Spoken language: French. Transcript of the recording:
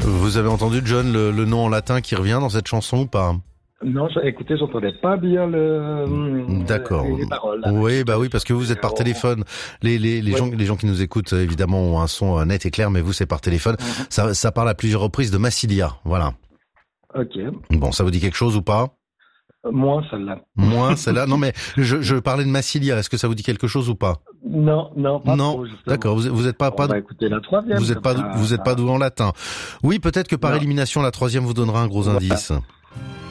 Vous avez entendu, John, le nom en latin qui revient dans cette chanson ou pas? Non, écoutez, j'entendais pas bien D'accord. les paroles. Là. Oui, bah oui, parce que vous êtes par téléphone. Les gens qui nous écoutent, évidemment, ont un son net et clair, mais vous, c'est par téléphone. Ça parle à plusieurs reprises de Massilia. Voilà. Ok. Bon, ça vous dit quelque chose ou pas? Moins celle-là. Moins celle-là. Non, mais je parlais de Massilia. Est-ce que ça vous dit quelque chose ou pas? Non, pas non. trop, justement. D'accord. Vous êtes pas. On va écouter la troisième. Vous êtes pas doué en latin. Oui, peut-être que par élimination, la troisième vous donnera un gros indice.